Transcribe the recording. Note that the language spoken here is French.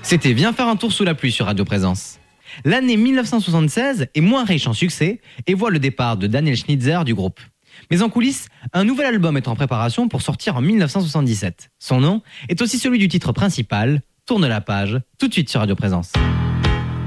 C'était Viens faire un tour sous la pluie sur Radio Présence. L'année 1976 est moins riche en succès et voit le départ de Daniel Schnitzer du groupe. Mais en coulisses, un nouvel album est en préparation pour sortir en 1977. Son nom est aussi celui du titre principal, Tourne la page, tout de suite sur Radio Présence.